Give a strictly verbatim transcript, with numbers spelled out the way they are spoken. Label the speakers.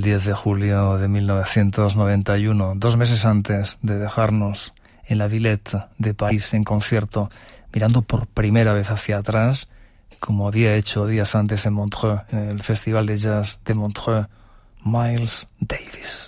Speaker 1: diez de julio de mil novecientos noventa y uno, dos meses antes de dejarnos en la Villette de París en concierto, mirando por primera vez hacia atrás, como había hecho días antes en Montreux, en el Festival de Jazz de Montreux, Miles Davis.